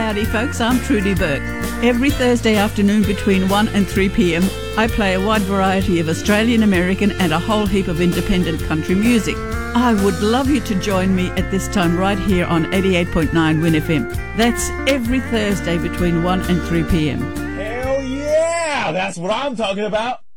howdy folks, I'm Trudy Burke. Every Thursday afternoon between 1 and 3 p.m, I play a wide variety of Australian, American and a whole heap of independent country music. I would love you to join me at this time right here on 88.9 Win FM. That's every Thursday between 1 and 3 p.m. Hell yeah! That's what I'm talking about.